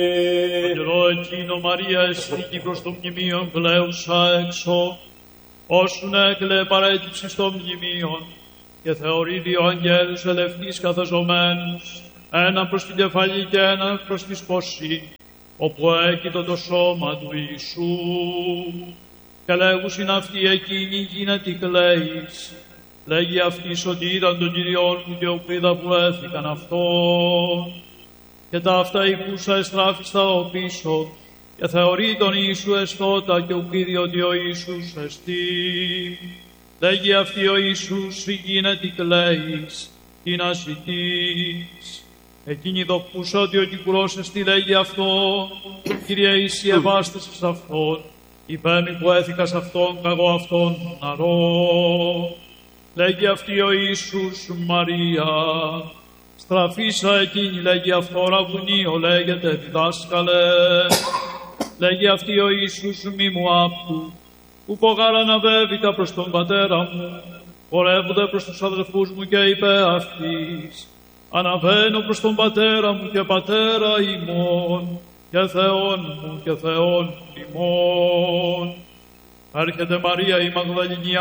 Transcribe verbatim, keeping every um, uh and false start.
Αγγελό εκείνο Μαρία εστίκη προς το μνημείο πλέουσα έξω, όσουν έκλε παρέτηψη στο μνημείο, και θεωρεί δύο αγγέλους ελευθείς καθεζομένους, έναν προς την κεφαλή και έναν προς τη σποσή, όπου έκειτο το σώμα του Ιησού. Και λέγουσιν αυτοί εκείνοι γίνεται κλαίεις. Λέγει αυτής ότι είδαν τον Κυριόν μου και οπίδα που έθηκαν αυτόν. Και τα αυτά υπούσα εστράφιστα ο πίσω, και θεωρεί τον Ιησού εστώτα και ουκείδη ότι ο Ιησούς εστί. Λέγει αυτή ο Ιησούς γίνεται κλαίεις, τι να ζητείς. Εκείνη δοκούσα ότι ο Κυπουρός εστί λέγει αυτό, Κύριε Ιησή ευάστασες αυτόν, υπέμει που έθηκα σ' αυτόν, καγώ αυτόν ναρώ. Λέγει αυτή ο Ιησούς Μαρία, στραφίσα εκείνη, λέγει αυτό ραβουνίο, λέγεται διδάσκαλε. Λέγει αυτή ο Ιησούς μη μου άπτου, που πογάρα να βέβηκα προς τον πατέρα μου, πορεύονται προς τους αδελφούς μου και είπε αυτής, αναβαίνω προς τον πατέρα μου και πατέρα ημών, και Θεόν μου και Θεόν ημών. Έρχεται Μαρία η Μαγδαληνή